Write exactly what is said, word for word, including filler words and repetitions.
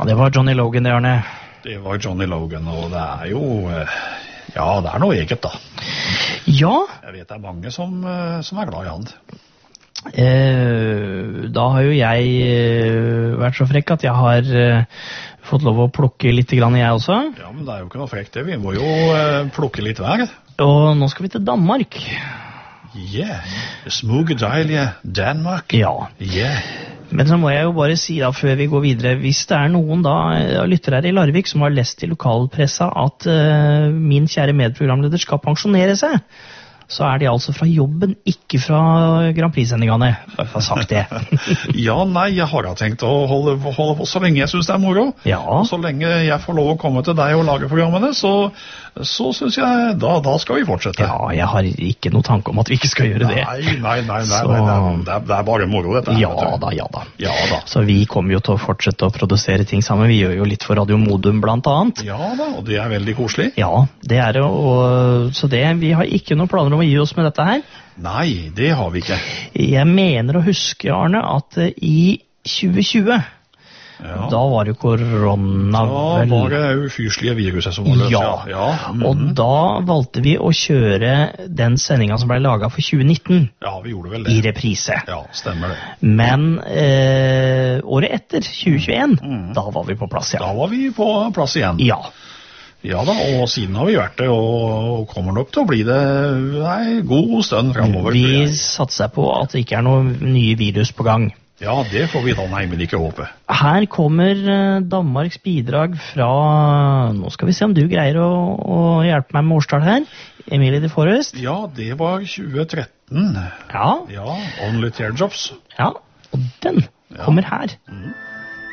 det var Johnny Logan det, Arne. Det var Johnny Logan, og det er jo, ja, det er noe eget da. Ja. Jeg vet det er mange som, som er glad i han. Eh, da har jo jeg eh, vært så frekk at jeg har eh, fått lov å plukke litt grann jeg også. Ja, men det er jo ikke noe frekt det, vi må jo eh, plukke litt hver. Og nå skal vi til Danmark. Yeah, smuge dejlige Danmark. Ja. Yeah. Men så må jeg jo bare si da, før vi går videre, hvis det er noen da lyttere her i Larvik som har lest i lokalpressa at uh, min kjære medprogramleder skal pensjonere seg, så er de altså fra jobben, ikke fra Grand Prix-sendingene, bare for å ha sagt det. Ja, nei, jeg har da tenkt å holde, holde på så lenge jeg synes det er moro. Ja. Og så lenge jeg får lov å komme til deg og lage programmene, så, så synes jeg, da, da skal vi fortsette. Ja, jeg har ikke noe tanke om at vi ikke skal gjøre det. Nei, nei, nei, nei, så... nei det, er, det, er, det er bare moro dette. Ja da, ja da. Ja da. Så vi kommer jo til å fortsette å produsere ting sammen. Vi gjør jo litt for Radio Modum blant annet. Ja da, og det er veldig koselig. Ja, det er det, og så det, vi har ikke noen planer om å gi oss med dette her. Nei, det har vi ikke. Jeg mener å huske, Arne, at i tjue tjue, ja. Da var det korona, vel? Da var det ufyselige viruset som var løs, ja. Ja. ja. Mm. Og da valgte vi å kjøre den sendingen som ble laget for tjue nitten. Ja, vi gjorde vel det. I reprise. Ja, stemmer det. Men eh, året etter, tjue tjueen, mm. da var vi på plass igjen. Da var vi på plass igjen. Ja. Ja da, og siden har vi vært det, og kommer nok til å bli det en god stund fremover. Vi satser på at det ikke er noen nye virus på gang. Ja, det får vi da neimen ikke håpe. Her kommer Danmarks bidrag fra, nå skal vi se om du greier å, å hjelpe meg med årstall her, Emilie de Forest. Ja, det var tjue tretten. Ja. Ja, Only Teardrops. Ja, og den kommer her. Mm.